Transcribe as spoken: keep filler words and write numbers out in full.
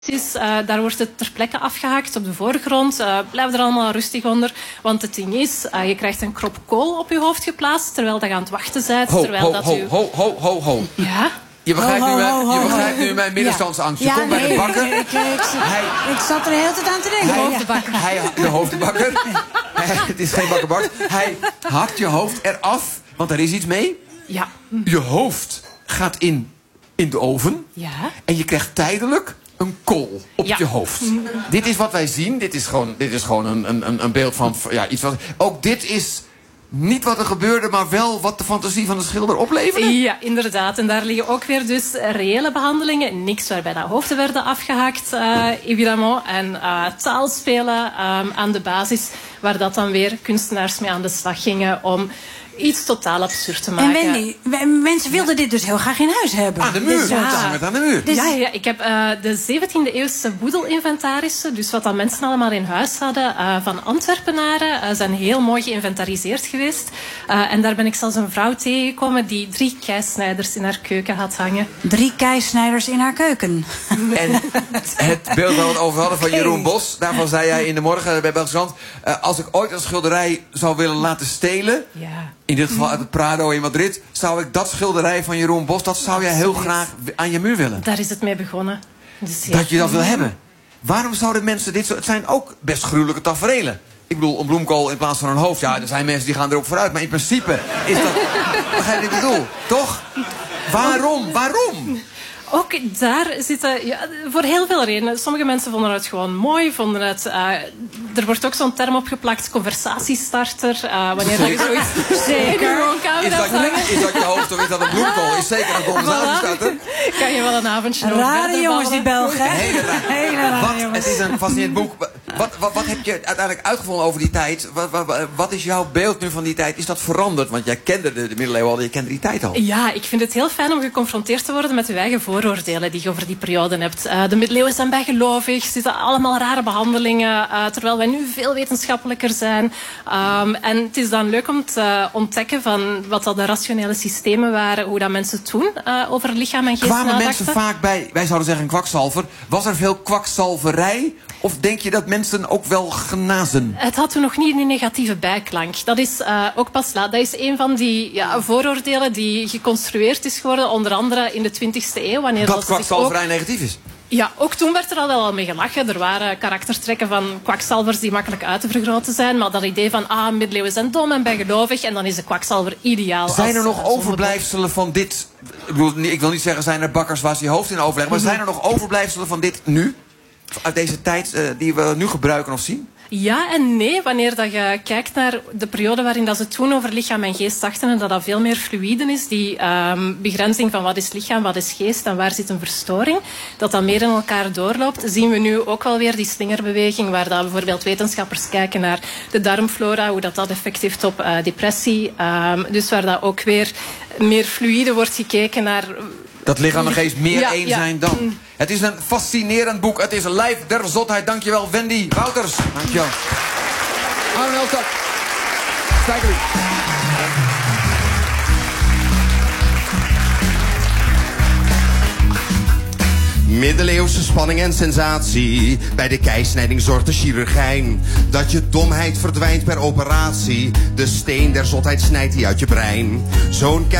Is, uh, daar wordt het ter plekke afgehakt op de voorgrond. Uh, blijf er allemaal rustig onder. Want het ding is, uh, je krijgt een krop kool op je hoofd geplaatst terwijl je aan het wachten bent. Ho, terwijl ho, dat ho, u... ho, ho, ho, ho. Ja? Je begrijpt, Ho, ho, nu, mijn, ho, ho, je ho. begrijpt nu mijn middenstandsangst. Je Ja, komt bij nee, de bakker. Ik, ik, ik, Hij- ik zat er de hele tijd aan te denken. Hij- Ja. hoofdbakker. Hij, de hoofdbakker. Hij- het is geen bakkerbak. Hij hakt je hoofd eraf, want er is iets mee. Ja. Je hoofd gaat in, in de oven. Ja. En je krijgt tijdelijk een kool op Ja. je hoofd. Dit is wat wij zien. Dit is gewoon, dit is gewoon een, een, een beeld van... Ja, iets wat, ook dit is niet wat er gebeurde, maar wel wat de fantasie van de schilder opleverde. Ja, inderdaad. En daar liggen ook weer dus reële behandelingen. Niks waarbij dat hoofden werden afgehakt, uh, évidemment. En uh, taalspelen um, aan de basis, waar dat dan weer kunstenaars mee aan de slag gingen om iets totaal absurd te En maken. Wendy, we- mensen wilden dit dus heel graag in huis hebben. Aan de muur. Dus, Ja. ja. Hangt het aan de muur. Dus- Ja, ja, ik heb uh, de zeventiende eeuwse boedelinventarissen, dus wat dat mensen allemaal in huis hadden, uh, van Antwerpenaren, uh, zijn heel mooi geïnventariseerd geweest. Uh, en daar ben ik zelfs een vrouw tegengekomen die drie keisnijders in haar keuken had hangen. Drie keisnijders in haar keuken. En het beeld waar we het over hadden van Jeroen Bos, daarvan zei jij in de morgen bij Belgische Krant, uh, als ik ooit een schilderij zou willen laten stelen, Ja. in dit geval uit het Prado in Madrid, zou ik dat schilderij van Jeroen Bos, dat zou jij heel Absoluut. graag aan je muur willen. Daar is het mee begonnen. Dus ja. Dat je dat wil hebben. Waarom zouden mensen dit zo... Het zijn ook best gruwelijke taferelen. Ik bedoel, een bloemkool in plaats van een hoofd. Ja, er zijn mensen die gaan erop vooruit. Maar in principe is dat... Begrijp je wat ik bedoel? Toch? Waarom? Waarom? Ook daar zitten, ja, voor heel veel redenen. Sommige mensen vonden het gewoon mooi, vonden het... Uh, er wordt ook zo'n term opgeplakt, conversatiestarter. Uh, wanneer dat je zoiets zeker in de woonkamer Is hebt dat, hangen. is dat je hoofd of is dat een bloemkool? Is zeker een conversatie starten. Voilà. Kan je wel een avondje over Rare verder jongens, die babbelen. Belgen. hè? Hele raar. Hele rare Wat, jongens. het is een fascinerend boek. Wat, wat, wat heb je uiteindelijk uitgevonden over die tijd? Wat, wat, wat is jouw beeld nu van die tijd? Is dat veranderd? Want jij kende de, de middeleeuwen al, je kende die tijd al. Ja, ik vind het heel fijn om geconfronteerd te worden met je eigen vooroordelen die je over die periode hebt. Uh, de middeleeuwen zijn bijgelovig, zitten allemaal rare behandelingen, uh, terwijl wij nu veel wetenschappelijker zijn. Um, en het is dan leuk om te ontdekken van wat dat de rationele systemen waren, hoe dat mensen toen uh, over lichaam en geest Kwamen nadachten. mensen vaak bij, wij zouden zeggen een kwakzalver. Was er veel kwakzalverij? Of denk je dat mensen ook wel genazen? Het had toen nog niet een negatieve bijklank. Dat is uh, ook pas laat. Dat is een van die ja, vooroordelen die geconstrueerd is geworden, onder andere in de twintigste eeuw. Wanneer Dat dat zich kwakzalverij ook... negatief is? Ja, ook toen werd er al wel mee gelachen. Er waren karaktertrekken van kwakzalvers die makkelijk uit te vergroten zijn. Maar dat idee van, ah, middeleeuwen zijn dom en bijgelovig. En dan is de kwakzalver ideaal. Zijn er als, nog uh, overblijfselen van dit... Ik, bedoel, ik wil niet zeggen, zijn er bakkers waar ze je hoofd in overleggen. Maar zijn er nog overblijfselen van dit nu? Uit deze tijd uh, die we nu gebruiken of zien? Ja en nee. Wanneer dat je kijkt naar de periode waarin dat ze toen over lichaam en geest dachten en dat dat veel meer fluïde is, die um, begrenzing van wat is lichaam, wat is geest en waar zit een verstoring, dat dat meer in elkaar doorloopt, zien we nu ook wel weer die slingerbeweging, waar dat bijvoorbeeld wetenschappers kijken naar de darmflora, hoe dat, dat effect heeft op uh, depressie. Um, dus waar dat ook weer meer fluïde wordt gekeken naar... Dat lichaam en geest meer Ja, één ja. zijn dan. Het is een fascinerend boek. Het is Lijf der Zotheid. Dankjewel, Wendy Wouters. Dankjewel. Arnold Top. Stijgerlie. Middeleeuwse spanning en sensatie. Bij de keisnijding zorgt de chirurgijn dat je domheid verdwijnt per operatie. De steen der zotheid snijdt hij uit je brein. Zo'n